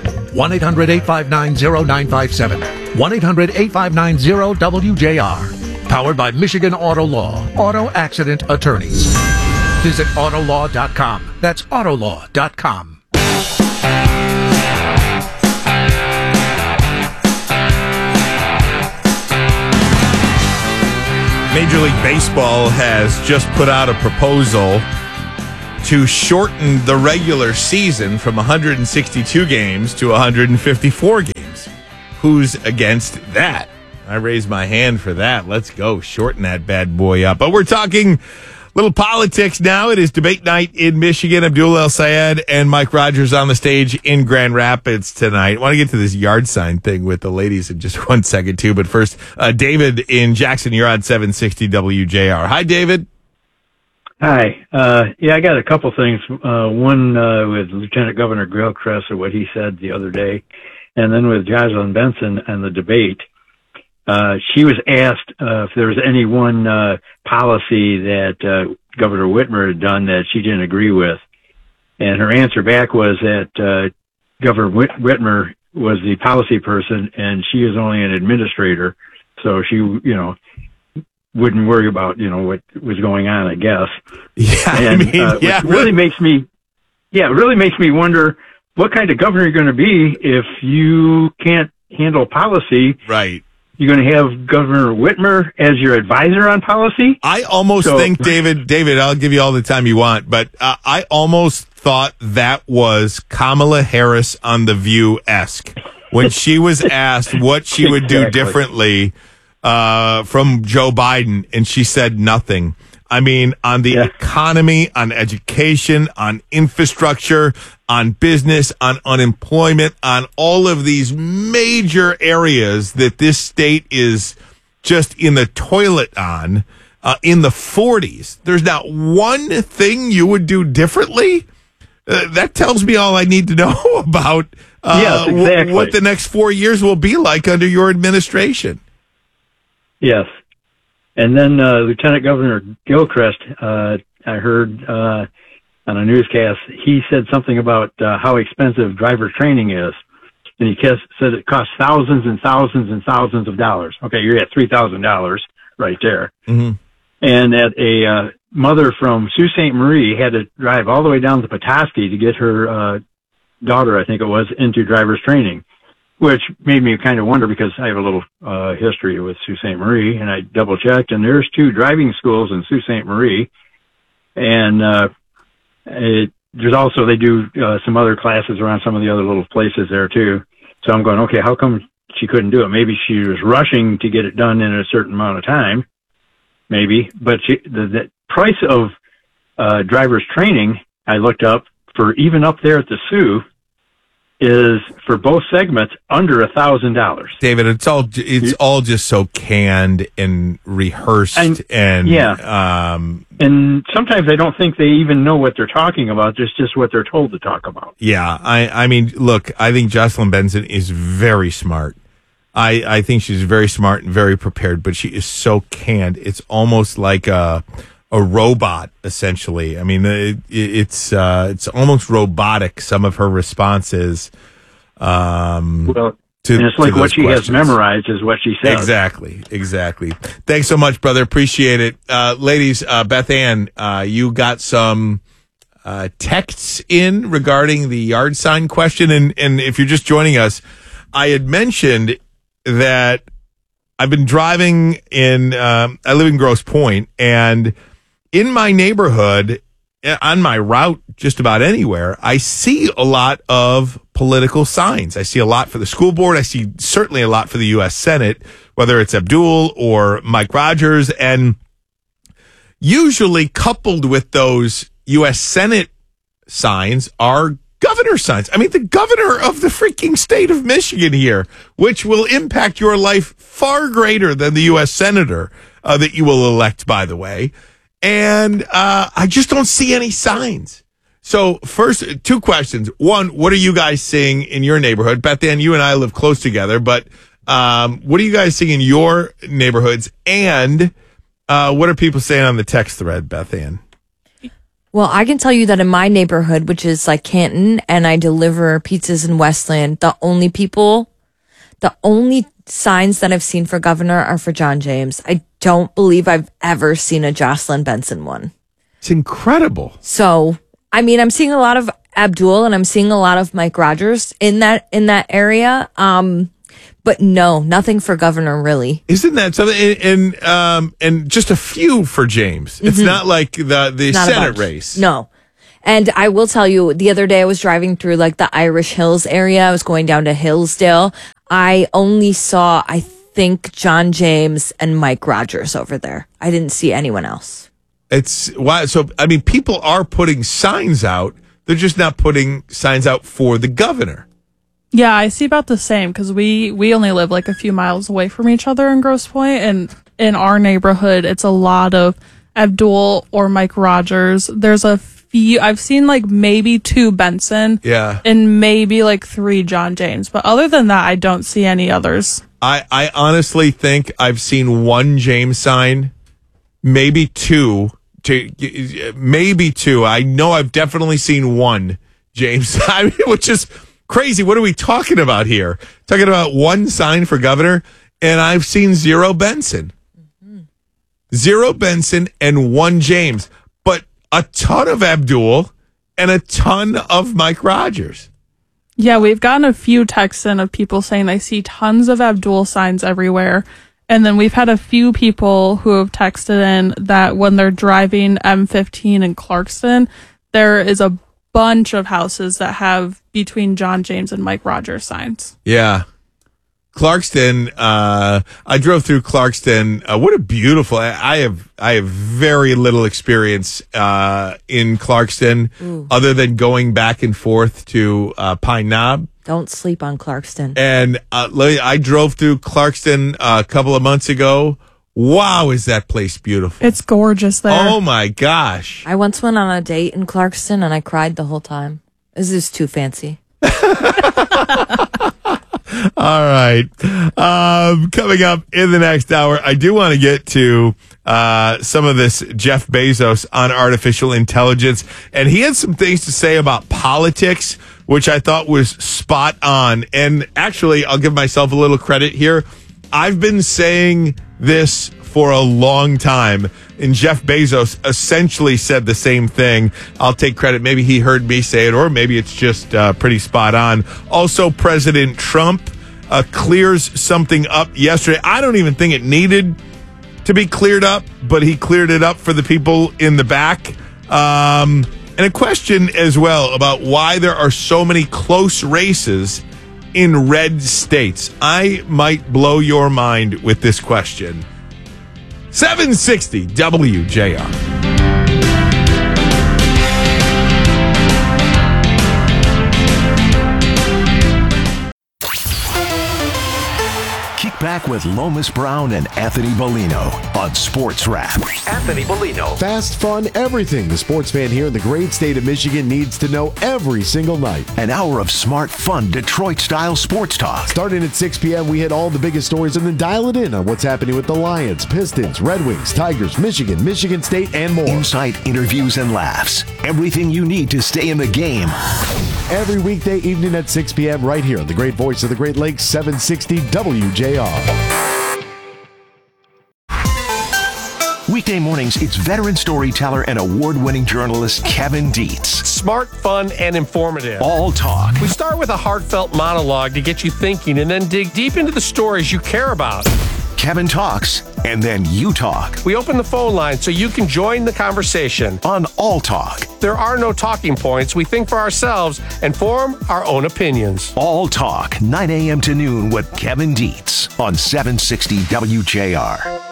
[SPEAKER 23] 1-800-859-0957. 1-800-859-0WJR. Powered by Michigan Auto Law, Auto Accident Attorneys. Visit autolaw.com. That's autolaw.com.
[SPEAKER 9] Major League Baseball has just put out a proposal to shorten the regular season from 162 games to 154 games. Who's against that? I raise my hand for that. Let's go. Shorten that bad boy up. But we're talking little politics now. It is debate night in Michigan. Abdul El Sayed and Mike Rogers on the stage in Grand Rapids tonight. I want to get to this yard sign thing with the ladies in just 1 second, too. But first, David in Jackson, you're on 760 WJR. Hi, David.
[SPEAKER 5] Hi. I got a couple things. One with Lieutenant Governor Gilchrist and what he said the other day, and then with Jocelyn Benson and the debate. She was asked if there was any one policy that Governor Whitmer had done that she didn't agree with. And her answer back was that Governor Whitmer was the policy person and she is only an administrator. So she, wouldn't worry about, what was going on, I guess.
[SPEAKER 9] Yeah,
[SPEAKER 5] and, it really makes me wonder what kind of governor you're going to be if you can't handle policy.
[SPEAKER 9] Right.
[SPEAKER 5] You're going to have Governor Whitmer as your advisor on policy?
[SPEAKER 9] I almost think, David, I'll give you all the time you want, but I almost thought that was Kamala Harris on The View-esque when she was asked what she would do differently from Joe Biden, and she said nothing. I mean, on the economy, on education, on infrastructure, on business, on unemployment, on all of these major areas that this state is just in the toilet on, in the 40s. There's not one thing you would do differently. That tells me all I need to know about what the next 4 years will be like under your administration.
[SPEAKER 5] Yes. And then Lieutenant Governor Gilchrist, I heard on a newscast, he said something about how expensive driver training is. And he said it costs thousands and thousands and thousands of dollars. Okay, you're at $3,000 right there.
[SPEAKER 9] Mm-hmm.
[SPEAKER 5] And that a mother from Sault Ste. Marie had to drive all the way down to Petoskey to get her daughter, I think it was, into driver's training. Which made me kind of wonder because I have a little history with Sault Ste. Marie, and I double-checked, and there's 2 driving schools in Sault Ste. Marie, and there's also, they do some other classes around some of the other little places there, too. So I'm going, okay, how come she couldn't do it? Maybe she was rushing to get it done in a certain amount of time, maybe, but the price of driver's training, I looked up, for even up there at the Sioux, is for both segments under $1,000.
[SPEAKER 9] David, it's all just so canned and rehearsed, and
[SPEAKER 5] sometimes I don't think they even know what they're talking about. It's just what they're told to talk about.
[SPEAKER 9] Yeah, I mean, look, I think Jocelyn Benson is very smart. I think she's very smart and very prepared, but she is so canned. It's almost like a robot, essentially. I mean, it's almost robotic, some of her responses.
[SPEAKER 5] And it's like what she has memorized is what she says.
[SPEAKER 9] Exactly. Thanks so much, brother. Appreciate it. Ladies, Beth Ann, you got some texts in regarding the yard sign question. And if you're just joining us, I had mentioned that I've been driving I live in Grosse Pointe, and in my neighborhood, on my route, just about anywhere, I see a lot of political signs. I see a lot for the school board. I see certainly a lot for the U.S. Senate, whether it's Abdul or Mike Rogers. And usually coupled with those U.S. Senate signs are governor signs. I mean, the governor of the freaking state of Michigan here, which will impact your life far greater than the U.S. senator that you will elect, by the way. And I just don't see any signs. So first, 2 questions. One, what are you guys seeing in your neighborhood? Beth Ann, you and I live close together, but what are you guys seeing in your neighborhoods? And what are people saying on the text thread, Beth Ann?
[SPEAKER 10] Well, I can tell you that in my neighborhood, which is like Canton, and I deliver pizzas in Westland, the only signs that I've seen for governor are for John James. I don't believe I've ever seen a Jocelyn Benson one.
[SPEAKER 9] It's incredible.
[SPEAKER 10] So, I mean, I'm seeing a lot of Abdul and I'm seeing a lot of Mike Rogers in that area. But no, nothing for governor, really.
[SPEAKER 9] Isn't that something? And just a few for James. It's not like the
[SPEAKER 10] Not
[SPEAKER 9] Senate race.
[SPEAKER 10] No. And I will tell you, the other day I was driving through like the Irish Hills area. I was going down to Hillsdale. I only saw, I think, John James and Mike Rogers over there. I didn't see anyone else.
[SPEAKER 9] It's why. So, I mean, people are putting signs out. They're just not putting signs out for the governor.
[SPEAKER 11] Yeah, I see about the same because we only live like a few miles away from each other in Grosse Pointe, and in our neighborhood, it's a lot of Abdul or Mike Rogers. There's a few, I've seen like maybe 2 Benson, and maybe like 3 John James, but other than that, I don't see any others.
[SPEAKER 9] I honestly think I've seen 1 James sign, maybe 2. Maybe 2. I know I've definitely seen 1 James sign, which is crazy. What are we talking about here? Talking about 1 sign for governor, and I've seen 0 Benson. 0 Benson and 1 James, but a ton of Abdul and a ton of Mike Rogers.
[SPEAKER 11] Yeah, we've gotten a few texts in of people saying they see tons of Abdul signs everywhere. And then we've had a few people who have texted in that when they're driving M15 in Clarkston, there is a bunch of houses that have between John James and Mike Rogers signs.
[SPEAKER 9] Yeah. Clarkston, I drove through Clarkston. What a beautiful, I have very little experience, in Clarkston other than going back and forth to, Pine Knob.
[SPEAKER 10] Don't sleep on Clarkston.
[SPEAKER 9] And, I drove through Clarkston a couple of months ago. Wow, is that place beautiful.
[SPEAKER 11] It's gorgeous there.
[SPEAKER 9] Oh my gosh.
[SPEAKER 10] I once went on a date in Clarkston and I cried the whole time. This is too fancy.
[SPEAKER 9] All right. Coming up in the next hour, I do want to get to some of this Jeff Bezos on artificial intelligence. And he had some things to say about politics, which I thought was spot on. And actually, I'll give myself a little credit here. I've been saying this for a long time, and Jeff Bezos essentially said the same thing. I'll take credit. Maybe he heard me say it, or maybe it's just pretty spot on. Also, President Trump clears something up yesterday. I don't even think it needed to be cleared up, but he cleared it up for the people in the back. And a question as well about why there are so many close races in red states. I might blow your mind with this question. 760 WJR.
[SPEAKER 4] Kick back with Lomas Brown and Anthony Bellino on Sports Wrap. Anthony Bellino.
[SPEAKER 12] Fast, fun, everything the sports fan here in the great state of Michigan needs to know every single night.
[SPEAKER 4] An hour of smart, fun, Detroit-style sports talk.
[SPEAKER 12] Starting at 6 p.m., we hit all the biggest stories and then dial it in on what's happening with the Lions, Pistons, Red Wings, Tigers, Michigan, Michigan State, and more.
[SPEAKER 4] Insight, interviews, and laughs. Everything you need to stay in the game.
[SPEAKER 12] Every weekday evening at 6 p.m. right here on the great voice of the Great Lakes, 760 WJR.
[SPEAKER 4] Weekday mornings, it's veteran storyteller and award-winning journalist Kevin Dietz.
[SPEAKER 3] Smart, fun, and informative.
[SPEAKER 4] All talk.
[SPEAKER 3] We start with a heartfelt monologue to get you thinking and then dig deep into the stories you care about.
[SPEAKER 4] Kevin talks, and then you talk.
[SPEAKER 3] We open the phone line so you can join the conversation.
[SPEAKER 4] On All Talk.
[SPEAKER 3] There are no talking points. We think for ourselves and form our own opinions.
[SPEAKER 4] All Talk, 9 a.m. to noon with Kevin Dietz on 760 WJR.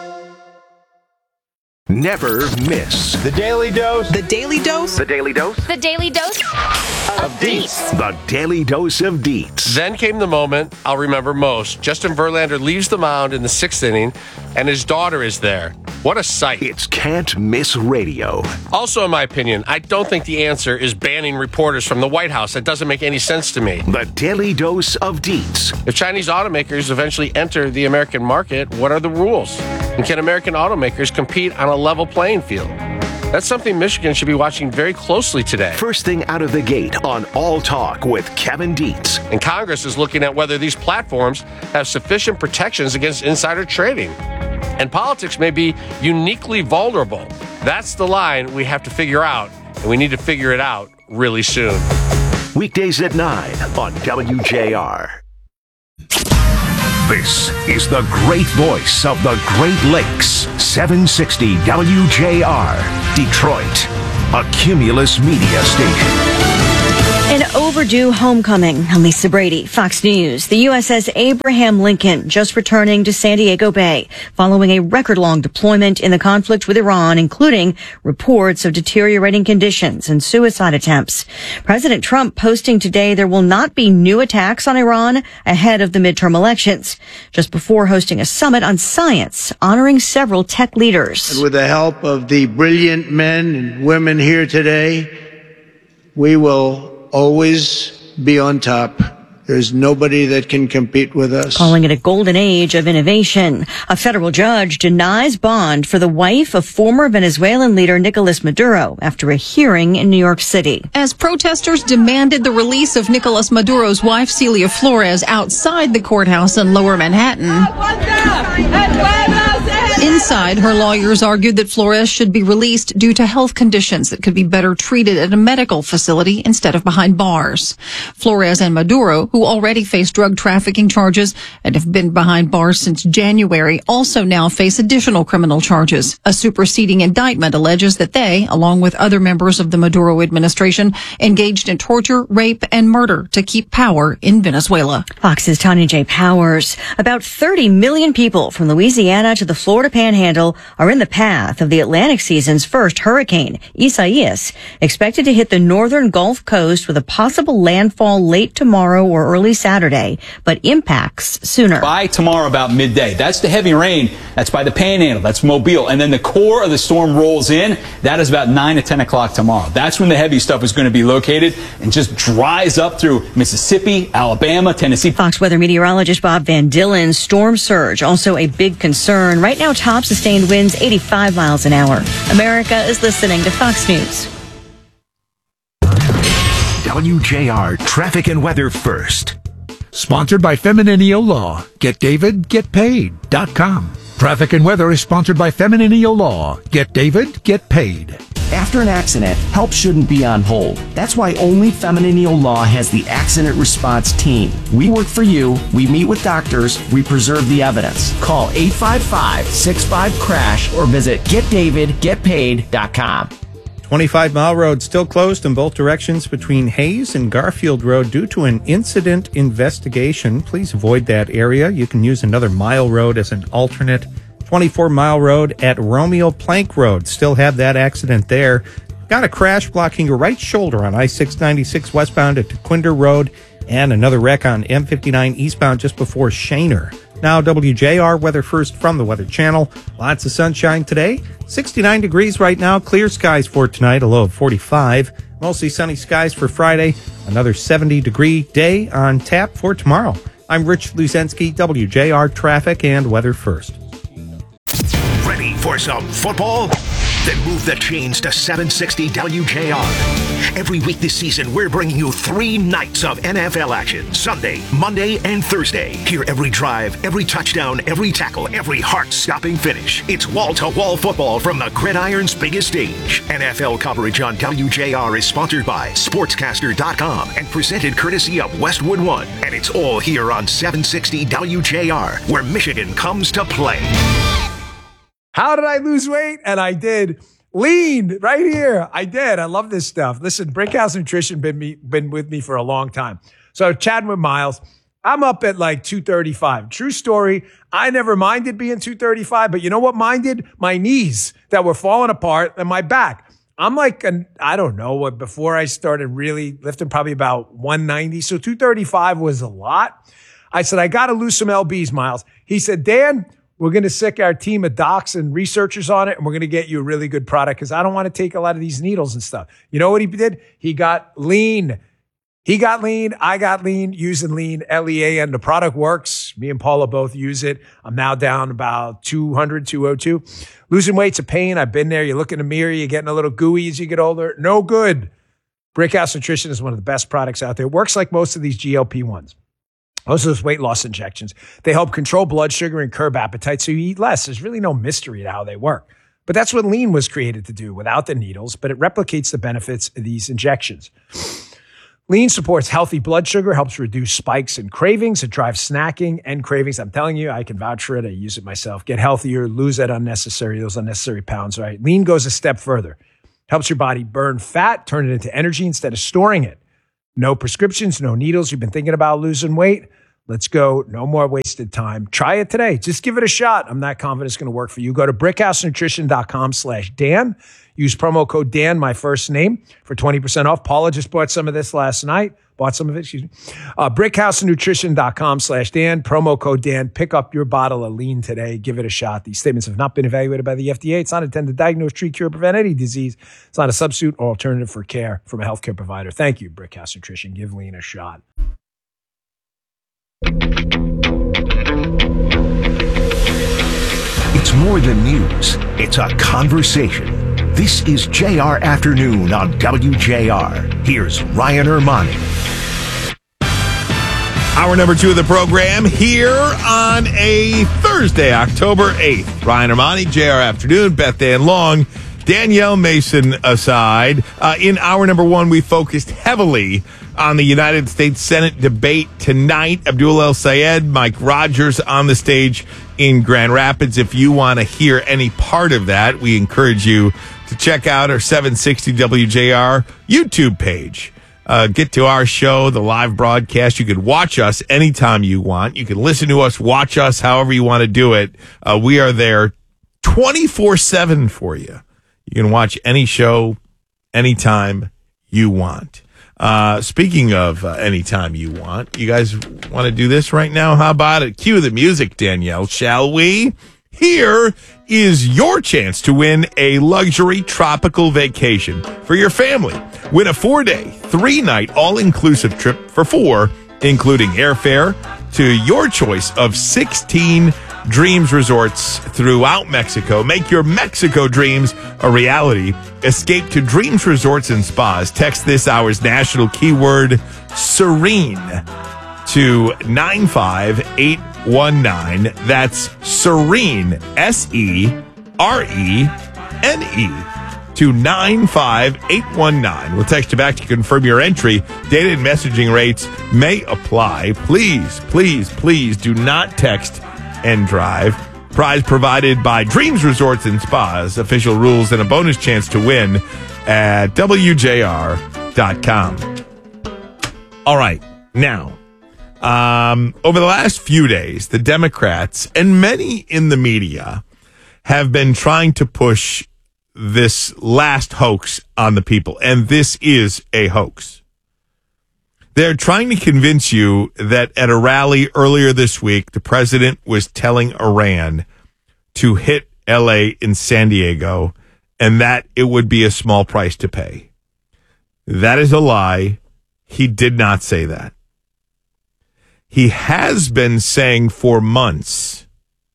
[SPEAKER 4] Never miss
[SPEAKER 14] The Daily Dose.
[SPEAKER 24] The Daily Dose.
[SPEAKER 4] The Daily Dose.
[SPEAKER 24] The Daily Dose of Dietz.
[SPEAKER 4] The Daily Dose of Dietz.
[SPEAKER 3] Then came the moment I'll remember most. Justin Verlander leaves the mound in the 6th inning, and his daughter is there. What a sight.
[SPEAKER 4] It's Can't Miss Radio.
[SPEAKER 3] Also, in my opinion, I don't think the answer is banning reporters from the White House. That doesn't make any sense to me.
[SPEAKER 4] The Daily Dose of Dietz.
[SPEAKER 3] If Chinese automakers eventually enter the American market, what are the rules? And can American automakers compete on a level playing field? That's something Michigan should be watching very closely today.
[SPEAKER 4] First thing out of the gate on All Talk with Kevin Dietz.
[SPEAKER 3] And Congress is looking at whether these platforms have sufficient protections against insider trading. And politics may be uniquely vulnerable. That's the line we have to figure out, and we need to figure it out really soon.
[SPEAKER 4] Weekdays at 9 on WJR. This is the great voice of the Great Lakes. 760 WJR, Detroit, a Cumulus media station.
[SPEAKER 6] An overdue homecoming. I'm Lisa Brady, Fox News. The USS Abraham Lincoln just returning to San Diego Bay following a record-long deployment in the conflict with Iran, including reports of deteriorating conditions and suicide attempts. President Trump posting today there will not be new attacks on Iran ahead of the midterm elections, just before hosting a summit on science, honoring several tech leaders.
[SPEAKER 14] And with the help of the brilliant men and women here today, we will always be on top. There's nobody that can compete with us.
[SPEAKER 6] Calling it a golden age of innovation. A federal judge denies bond for the wife of former Venezuelan leader Nicolas Maduro after a hearing in New York City.
[SPEAKER 17] As protesters demanded the release of Nicolas Maduro's wife, Celia Flores, outside the courthouse in Lower Manhattan. Inside, her lawyers argued that Flores should be released due to health conditions that could be better treated at a medical facility instead of behind bars. Flores and Maduro, who already face drug trafficking charges and have been behind bars since January, also now face additional criminal charges. A superseding indictment alleges that they, along with other members of the Maduro administration, engaged in torture, rape, and murder to keep power in Venezuela.
[SPEAKER 6] Fox's Tanya J. Powers. About 30 million people from Louisiana to the Florida Panhandle are in the path of the Atlantic season's first hurricane, Isaias, expected to hit the northern Gulf Coast with a possible landfall late tomorrow or early Saturday, but impacts sooner.
[SPEAKER 19] By tomorrow about midday. That's the heavy rain. That's by the Panhandle. That's Mobile. And then the core of the storm rolls in. That is about 9 to 10 o'clock tomorrow. That's when the heavy stuff is going to be located and just dries up through Mississippi, Alabama, Tennessee.
[SPEAKER 6] Fox weather meteorologist Bob Van Dillen. Storm surge, also a big concern. Right now, top sustained winds 85 miles an hour. America is listening to Fox News.
[SPEAKER 4] WJR Traffic and Weather First.
[SPEAKER 23] Sponsored by Femininio Law. GetDavidGetPaid.com. Traffic and weather is sponsored by Femininio Law. Get David, get paid.
[SPEAKER 25] After an accident, help shouldn't be on hold. That's why only Femininio Law has the Accident Response Team. We work for you, we meet with doctors, we preserve the evidence. Call 855-65-CRASH or visit GetDavidGetPaid.com.
[SPEAKER 8] 25 Mile Road still closed in both directions between Hayes and Garfield Road due to an incident investigation. Please avoid that area. You can use another Mile Road as an alternate. 24 Mile Road at Romeo Plank Road. Still have that accident there. Got a crash blocking your right shoulder on I-696 westbound at Dequinder Road, and another wreck on M59 eastbound just before Shaner. Now WJR weather first from the Weather Channel. Lots of sunshine today. 69 degrees right now. Clear skies for tonight, a low of 45. Mostly sunny skies for Friday. Another 70-degree day on tap for tomorrow. I'm Rich Luzensky, WJR Traffic and Weather First.
[SPEAKER 4] Ready for some football? Then move the chains to 760 WJR. Every week this season, we're bringing you 3 nights of NFL action. Sunday, Monday, and Thursday. Hear every drive, every touchdown, every tackle, every heart-stopping finish. It's wall-to-wall football from the gridiron's biggest stage. NFL coverage on WJR is sponsored by Sportscaster.com and presented courtesy of Westwood One. And it's all here on 760 WJR, where Michigan comes to play.
[SPEAKER 26] How did I lose weight? And I did. Lean right here. I did. I love this stuff. Listen, Brickhouse Nutrition been with me for a long time. So chatting with Miles, I'm up at like 235. True story. I never minded being 235, but you know what minded? My knees that were falling apart and my back. I'm like, I don't know what, before I started really lifting, probably about 190. So 235 was a lot. I said, I got to lose some LBs, Miles. He said, Dan, we're going to sick our team of docs and researchers on it, and we're going to get you a really good product because I don't want to take a lot of these needles and stuff. You know what he did? He got lean. He got lean. I got lean using lean, LEAN. The product works. Me and Paula both use it. I'm now down about 200, 202. Losing weight's a pain. I've been there. You look in the mirror. You're getting a little gooey as you get older. No good. Brickhouse Nutrition is one of the best products out there. It works like most of these GLP-1s. Most of those weight loss injections, they help control blood sugar and curb appetite so you eat less. There's really no mystery to how they work. But that's what lean was created to do without the needles, but it replicates the benefits of these injections. Lean supports healthy blood sugar, helps reduce spikes and cravings. It drives snacking and cravings. I'm telling you, I can vouch for it. I use it myself. Get healthier, lose those unnecessary pounds, right? Lean goes a step further. Helps your body burn fat, turn it into energy instead of storing it. No prescriptions, no needles. You've been thinking about losing weight? Let's go. No more wasted time. Try it today. Just give it a shot. I'm not confident it's going to work for you. Go to brickhousenutrition.com/Dan. Use promo code Dan, my first name, for 20% off. Paula just bought some of this last night. Brickhousenutrition.com/Dan. Promo code Dan. Pick up your bottle of Lean today. Give it a shot. These statements have not been evaluated by the FDA. It's not intended to diagnose, treat, cure, or prevent any disease. It's not a substitute or alternative for care from a healthcare provider. Thank you, Brickhouse Nutrition. Give Lean a shot.
[SPEAKER 4] It's more than news. It's a conversation. This is JR Afternoon on WJR. Here's Ryan Ermani.
[SPEAKER 9] Hour number 2 of the program here on a Thursday, October 8th. Ryan Ermani, JR Afternoon, Beth Ann Long, Danielle Mason aside. In hour number 1, we focused heavily on the United States Senate debate tonight. Abdul El Sayed, Mike Rogers on the stage in Grand Rapids. If you want to hear any part of that, we encourage you to check out our 760 WJR YouTube page. Get to our show, the live broadcast. You can watch us anytime you want. You can listen to us, watch us, however you want to do it. We are there 24/7 for you. You can watch any show anytime you want. Speaking of anytime you want, you guys want to do this right now? How about it? Cue the music, Danielle, shall we? Here is your chance to win a luxury tropical vacation for your family. Win a 4-day, 3-night, all-inclusive trip for 4, including airfare to your choice of 16 Dreams resorts throughout Mexico. Make your Mexico dreams a reality. Escape to Dreams Resorts and Spas. Text this hour's national keyword serene to 95819. That's serene, SERENE, to 95819. We'll text you back to confirm your entry. Data and messaging rates may apply. Please, please, please do not text and drive. Prize provided by Dreams Resorts and Spas. Official rules and a bonus chance to win at WJR.com. All right. Now, over the last few days, the Democrats and many in the media have been trying to push this last hoax on the people. And this is a hoax. They're trying to convince you that at a rally earlier this week, the president was telling Iran to hit L.A. and San Diego and that it would be a small price to pay. That is a lie. He did not say that. He has been saying for months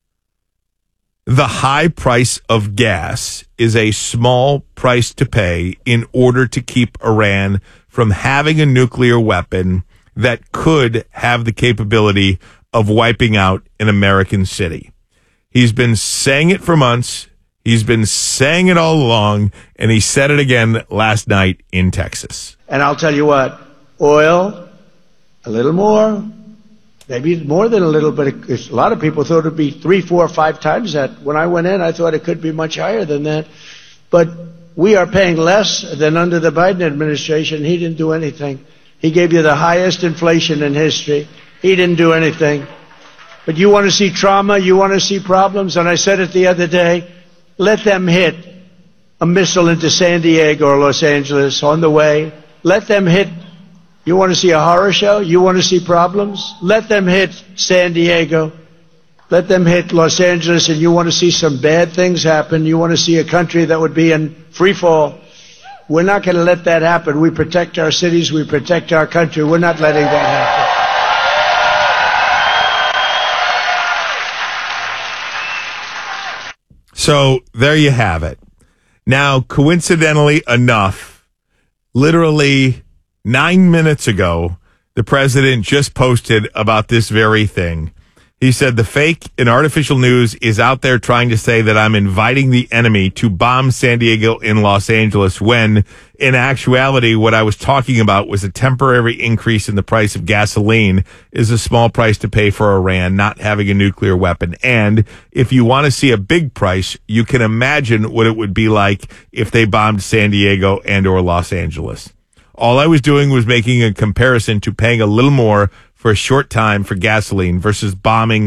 [SPEAKER 9] the high price of gas is a small price to pay in order to keep Iran from having a nuclear weapon that could have the capability of wiping out an American city. He's been saying it for months. He's been saying it all along, and he said it again last night in Texas.
[SPEAKER 14] And I'll tell you what, oil, a little more, maybe more than a little, but a lot of people thought it would be 3, 4, 5 times that. When I went in, I thought it could be much higher than that. But we are paying less than under the Biden administration. He didn't do anything. He gave you the highest inflation in history. He didn't do anything. But you want to see trauma, you want to see problems, and I said it the other day, let them hit a missile into San Diego or Los Angeles on the way. Let them hit. You want to see a horror show? You want to see problems? Let them hit San Diego. Let them hit Los Angeles, and you want to see some bad things happen. You want to see a country that would be in free fall. We're not going to let that happen. We protect our cities. We protect our country. We're not letting that happen.
[SPEAKER 9] So there you have it. Now, coincidentally enough, literally 9 minutes ago, the president just posted about this very thing. He said the fake and artificial news is out there trying to say that I'm inviting the enemy to bomb San Diego in Los Angeles when, in actuality, what I was talking about was a temporary increase in the price of gasoline is a small price to pay for Iran not having a nuclear weapon. And if you want to see a big price, you can imagine what it would be like if they bombed San Diego and or Los Angeles. All I was doing was making a comparison to paying a little more for a short time for gasoline versus bombing